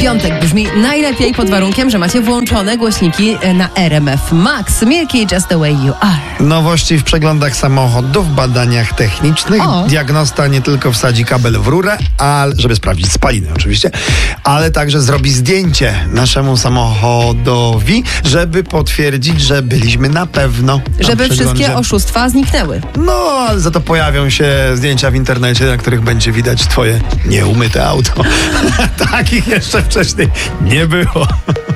Piątek brzmi najlepiej pod warunkiem, że macie włączone głośniki na RMF Max. Milky, Just the Way You Are. Nowości w przeglądach samochodów, badaniach technicznych. Diagnosta nie tylko wsadzi kabel w rurę, żeby sprawdzić spaliny oczywiście, ale także zrobi zdjęcie naszemu samochodowi, żeby potwierdzić, że byliśmy na pewno na Żeby przeglądzie. wszystkie oszustwa zniknęły. No, ale za to pojawią się zdjęcia w internecie, na których będzie widać twoje nieumyte auto. Takich jeszcze wcześniej nie było.